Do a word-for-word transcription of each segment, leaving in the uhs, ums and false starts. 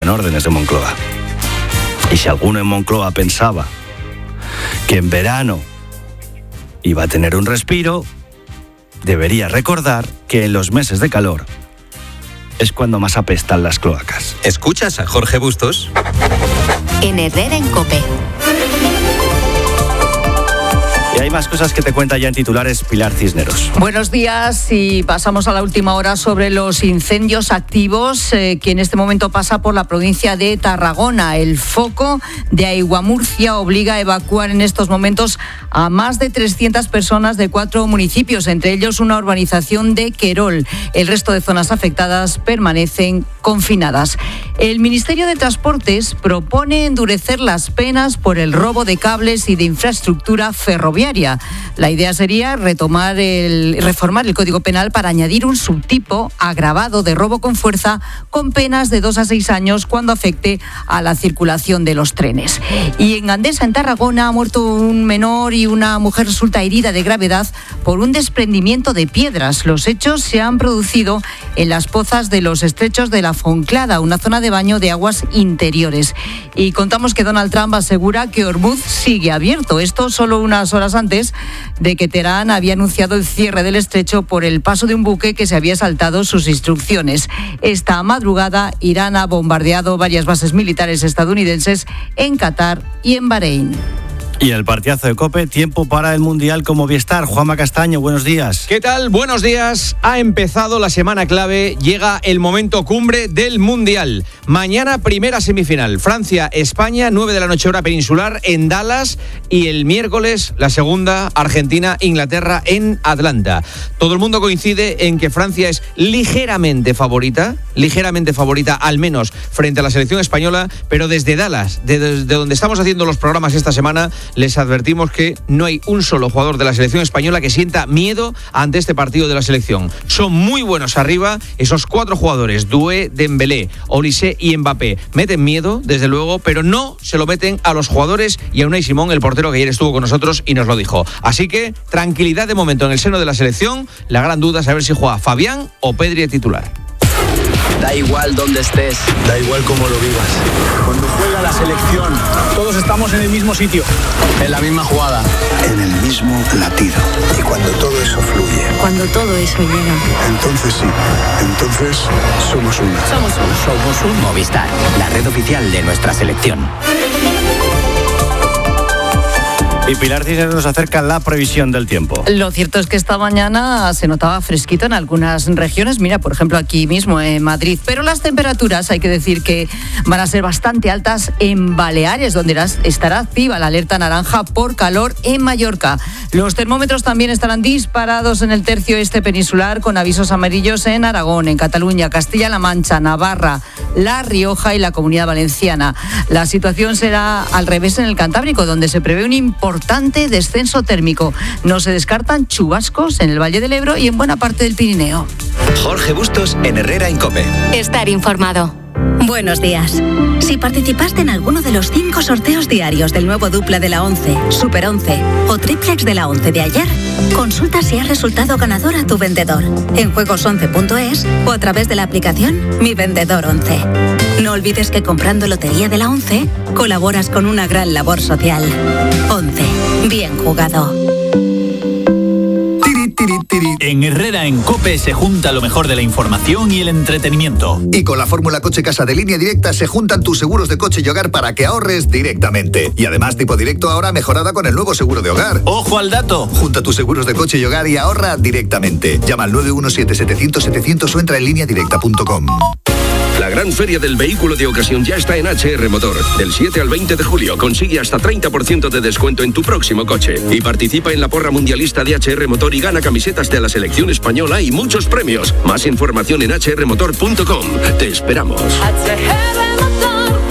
órdenes de Moncloa. Y si alguno en Moncloa pensaba que en verano iba a tener un respiro, debería recordar que en los meses de calor es cuando más apestan las cloacas. ¿Escuchas a Jorge Bustos? En Herrera en COPE. Y hay más cosas que te cuenta ya en titulares Pilar Cisneros. Buenos días y pasamos a la última hora sobre los incendios activos eh, que en este momento pasa por la provincia de Tarragona. El foco de Aigua Murcia obliga a evacuar en estos momentos a más de trescientas personas de cuatro municipios, entre ellos una urbanización de Querol. El resto de zonas afectadas permanecen confinadas. El Ministerio de Transportes propone endurecer las penas por el robo de cables y de infraestructura ferroviaria. La idea sería retomar el, reformar el Código Penal para añadir un subtipo agravado de robo con fuerza con penas de dos a seis años cuando afecte a la circulación de los trenes. Y en Gandesa, en Tarragona, ha muerto un menor y una mujer resulta herida de gravedad por un desprendimiento de piedras. Los hechos se han producido en las pozas de los estrechos de la Fonclada, una zona de baño de aguas interiores. Y contamos que Donald Trump asegura que Hormuz sigue abierto. Esto solo unas horas antes de que Teherán había anunciado el cierre del estrecho por el paso de un buque que se había saltado sus instrucciones. Esta madrugada, Irán ha bombardeado varias bases militares estadounidenses en Qatar y en Bahrein. Y el partidazo de COPE, tiempo para el Mundial con Movistar. Juanma Castaño, buenos días. ¿Qué tal? Buenos días. Ha empezado la semana clave, llega el momento cumbre del Mundial. Mañana primera semifinal, Francia-España, nueve de la noche hora peninsular en Dallas, y el miércoles la segunda, Argentina-Inglaterra en Atlanta. Todo el mundo coincide en que Francia es ligeramente favorita, ligeramente favorita al menos frente a la selección española, pero desde Dallas, desde donde estamos haciendo los programas esta semana, les advertimos que no hay un solo jugador de la selección española que sienta miedo ante este partido de la selección. Son muy buenos arriba, esos cuatro jugadores, Doué, Dembélé, Olise y Mbappé. Meten miedo, desde luego, pero no se lo meten a los jugadores y a Unai Simón, el portero que ayer estuvo con nosotros y nos lo dijo. Así que, tranquilidad de momento en el seno de la selección. La gran duda es saber si juega Fabián o Pedri de titular. Da igual dónde estés, da igual cómo lo vivas. Cuando juega la selección, todos estamos en el mismo sitio, en la misma jugada, en el mismo latido. Y cuando todo eso fluye, cuando todo eso llega, entonces sí, entonces somos uno. Somos uno. Somos un Movistar, la red oficial de nuestra selección. Y Pilar Cisneros nos acerca la previsión del tiempo. Lo cierto es que esta mañana se notaba fresquito en algunas regiones. Mira, por ejemplo, aquí mismo en Madrid. Pero las temperaturas, hay que decir que van a ser bastante altas en Baleares, donde estará activa la alerta naranja por calor en Mallorca. Los termómetros también estarán disparados en el tercio este peninsular, con avisos amarillos en Aragón, en Cataluña, Castilla-La Mancha, Navarra, La Rioja y la Comunidad Valenciana. La situación será al revés en el Cantábrico, donde se prevé un importante descenso térmico. No se descartan chubascos en el Valle del Ebro y en buena parte del Pirineo. Jorge Bustos en Herrera en COPE. Estar informado. Buenos días. Si participaste en alguno de los cinco sorteos diarios del nuevo Dupla de la once, Super once o Triplex de la once de ayer, consulta si has resultado ganador a tu vendedor en juegos once punto es o a través de la aplicación Mi Vendedor once. No olvides que comprando Lotería de la once colaboras con una gran labor social. once. Bien jugado. En Herrera en COPE se junta lo mejor de la información y el entretenimiento. Y con la fórmula Coche Casa de Línea Directa se juntan tus seguros de coche y hogar para que ahorres directamente. Y además tipo directo ahora mejorada con el nuevo seguro de hogar. ¡Ojo al dato! Junta tus seguros de coche y hogar y ahorra directamente. Llama al nueve uno siete, setecientos, setecientos o entra en línea directa punto com. La gran feria del vehículo de ocasión ya está en H R Motor. Del siete al veinte de julio consigue hasta treinta por ciento de descuento en tu próximo coche. Y participa en la porra mundialista de H R Motor y gana camisetas de la selección española y muchos premios. Más información en hache erre motor punto com. Te esperamos. hache erre motor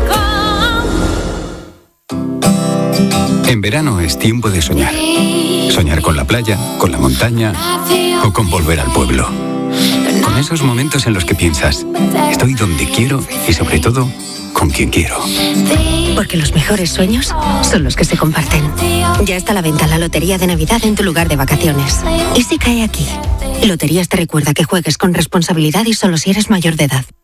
punto com. En verano es tiempo de soñar. Soñar con la playa, con la montaña o con volver al pueblo. Con esos momentos en los que piensas, estoy donde quiero y sobre todo, con quien quiero. Porque los mejores sueños son los que se comparten. Ya está a la venta la Lotería de Navidad en tu lugar de vacaciones. ¿Y si cae aquí? Loterías te recuerda que juegues con responsabilidad y solo si eres mayor de edad.